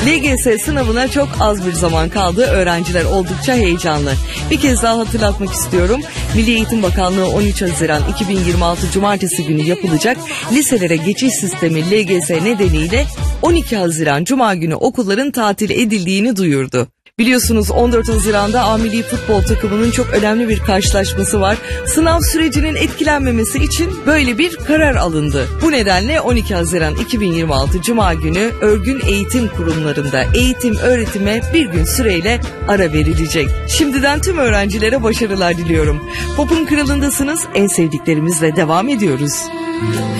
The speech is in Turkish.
LGS sınavına çok az bir zaman kaldı. Öğrenciler oldukça heyecanlı. Bir kez daha hatırlatmak istiyorum. Milli Eğitim Bakanlığı 13 Haziran 2026 Cumartesi günü yapılacak liselere geçiş sistemi LGS nedeniyle 12 Haziran Cuma günü okulların tatil edildiğini duyurdu. Biliyorsunuz 14 Haziran'da A Milli Futbol takımının çok önemli bir karşılaşması var. Sınav sürecinin etkilenmemesi için böyle bir karar alındı. Bu nedenle 12 Haziran 2026 Cuma günü örgün eğitim kurumlarında eğitim öğretime bir gün süreyle ara verilecek. Şimdiden tüm öğrencilere başarılar diliyorum. Pop'un kralındasınız, en sevdiklerimizle devam ediyoruz.